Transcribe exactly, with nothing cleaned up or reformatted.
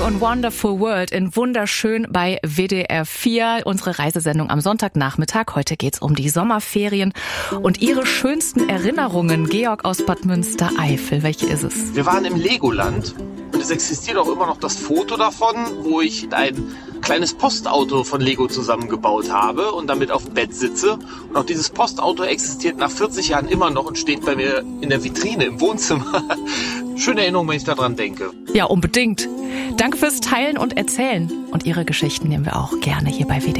und Wonderful World in Wunderschön bei W D R vier. Unsere Reisesendung am Sonntagnachmittag. Heute geht's um die Sommerferien und Ihre schönsten Erinnerungen. Georg aus Bad Münstereifel, welche ist es? Wir waren im Legoland und es existiert auch immer noch das Foto davon, wo ich ein kleines Postauto von Lego zusammengebaut habe und damit auf dem Bett sitze. Und auch dieses Postauto existiert nach vierzig Jahren immer noch und steht bei mir in der Vitrine im Wohnzimmer. Schöne Erinnerung, wenn ich daran denke. Ja, unbedingt. Danke fürs Teilen und Erzählen. Und Ihre Geschichten nehmen wir auch gerne hier bei W D R.